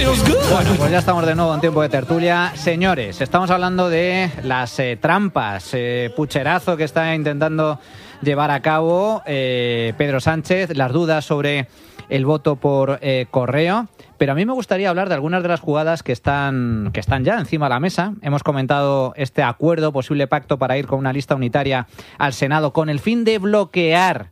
Bueno, pues ya estamos de nuevo en tiempo de tertulia. Señores, estamos hablando de las trampas, pucherazo que está intentando llevar a cabo Pedro Sánchez, las dudas sobre el voto por correo. Pero a mí me gustaría hablar de algunas de las jugadas que están ya encima de la mesa. Hemos comentado este acuerdo, posible pacto para ir con una lista unitaria al Senado con el fin de bloquear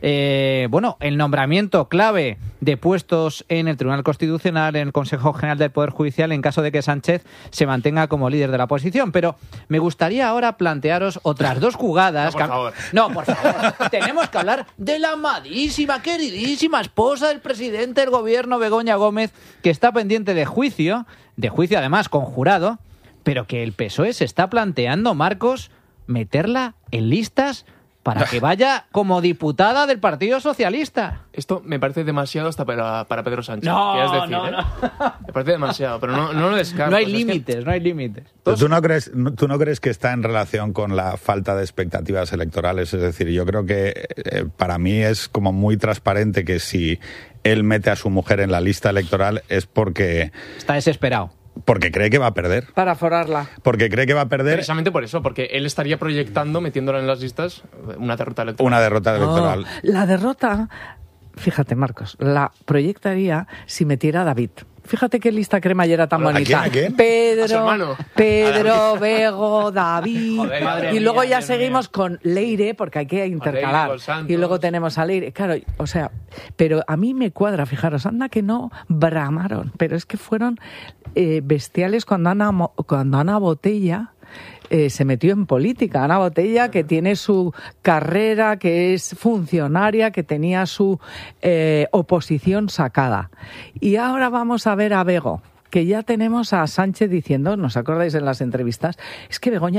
el nombramiento clave de puestos en el Tribunal Constitucional, en el Consejo General del Poder Judicial, en caso de que Sánchez se mantenga como líder de la oposición. Pero me gustaría ahora plantearos otras dos jugadas. No, por favor. Tenemos que hablar de la amadísima, queridísima esposa del presidente del gobierno, Begoña Gómez, que está pendiente de juicio además con jurado, pero que el PSOE se está planteando, Marcos, meterla en listas para que vaya como diputada del Partido Socialista. Esto me parece demasiado hasta para Pedro Sánchez. No. Me parece demasiado, pero no lo descarto. No hay límites, no hay límites. ¿Tú no crees que está en relación con la falta de expectativas electorales? Es decir, yo creo que para mí es como muy transparente que si él mete a su mujer en la lista electoral es porque... Está desesperado. Porque cree que va a perder. Para forarla. Porque cree que va a perder. Precisamente por eso, porque él estaría proyectando, metiéndola en las listas, una derrota electoral. Una derrota electoral. La derrota, fíjate, Marcos, la proyectaría si metiera a David. Fíjate qué lista cremallera tan bonita. ¿A quién? Pedro, Bego, David. Joder, y luego mía, ya Dios seguimos con Leire, porque hay que intercalar. Leire, y luego tenemos a Leire. Claro, o sea, pero a mí me cuadra, fijaros, anda que no bramaron, pero es que fueron bestiales cuando Ana Botella se metió en política. Ana Botella, que tiene su carrera, que es funcionaria, que tenía su oposición sacada. Y ahora vamos a ver a Bego, que ya tenemos a Sánchez diciendo, ¿nos acordáis en las entrevistas? Es que Begoña